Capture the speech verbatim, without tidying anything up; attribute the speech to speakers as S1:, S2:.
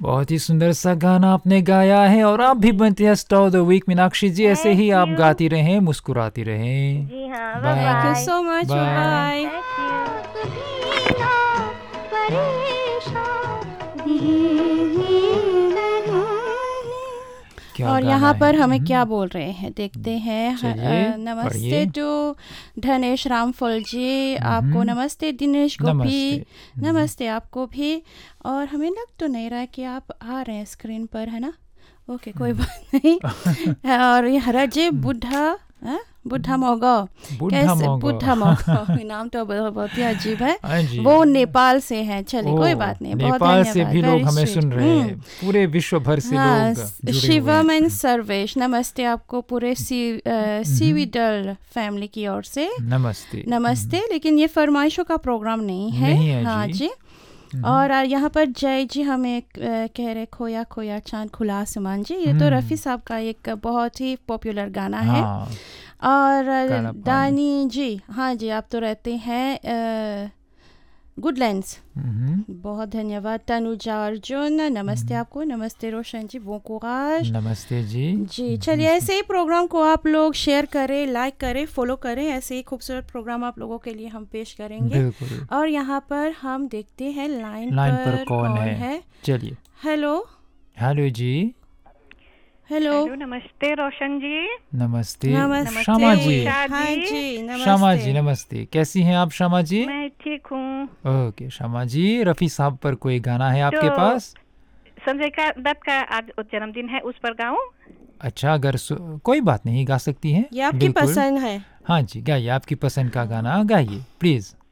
S1: बहुत ही सुंदर सा गाना आपने गाया है और आप भी बनते हैं star of the week. Meenakshi जी ऐसे ही आप गाती रहें, मुस्कुराती रहें।
S2: जी हाँ,
S1: bye.
S2: Bye.
S3: Thank you so much, bye. और यहाँ पर हमें क्या बोल रहे हैं देखते हैं। अ, नमस्ते टू धनेश रामफल जी, आपको नमस्ते। दिनेश गोपी नमस्ते आपको भी। और हमें लग तो नहीं रहा है कि आप आ रहे हैं स्क्रीन पर, है ना? ओके, कोई बात नहीं। और ये हराजे बुढ़ा बुढ़ा मोगा, कैसे बुढ़ा मोगा, नाम तो बहुत ही अजीब है। वो नेपाल से हैं। चलिए कोई बात नहीं, बहुत
S1: नेपाल से भी लोग हमें सुन रहे हैं, पूरे विश्व भर से
S3: हाँ,
S1: लोग जुड़े
S3: शिवम
S1: हुए
S3: एंड सर्वेश नमस्ते आपको पूरे सी सीविडल फैमिली की ओर से
S1: नमस्ते
S3: नमस्ते। लेकिन ये फरमाइशों का प्रोग्राम नहीं है,
S1: नहीं है
S3: हाँ
S1: जी।
S3: जी। और यहाँ पर जय जी हमें कह रहे खोया खोया चांद खुला आसमान जी, ये तो रफ़ी साहब का एक बहुत ही पॉपुलर गाना है।
S1: हाँ।
S3: और दानी जी, हाँ जी, आप तो रहते हैं गुडलैंड्स, बहुत धन्यवाद। तनुजा अर्जुन नमस्ते आपको। नमस्ते रोशन जी, bon courage।
S1: नमस्ते जी
S3: जी चलिए, ऐसे ही प्रोग्राम को आप लोग शेयर करें, लाइक करें, फॉलो करें। ऐसे ही खूबसूरत प्रोग्राम आप लोगों के लिए हम पेश करेंगे।
S1: बिल्कुल।
S3: और यहाँ पर हम देखते हैं लाइन,
S1: लाइन
S3: पर,
S1: पर कौन, कौन है,
S3: है?
S1: चलिए।
S3: हेलो
S1: हेलो जी।
S2: हेलो नमस्ते रोशन जी।
S1: नमस्ते,
S3: नमस्ते
S1: श्यामा जी।
S3: हाँ जी नमस्ते।
S1: श्यामा जी नमस्ते, कैसी हैं आप श्यामा जी?
S2: मैं ठीक हूँ।
S1: ओके श्यामा जी, रफ़ी साहब पर कोई गाना है आपके पास?
S2: संजय का दत्त का आज जन्मदिन है, उस पर गाऊं?
S1: अच्छा, अगर कोई बात नहीं, गा सकती हैं।
S3: ये आपकी पसंद है।
S1: हाँ जी, गाइए, आपकी पसंद का गाना गाइए प्लीज।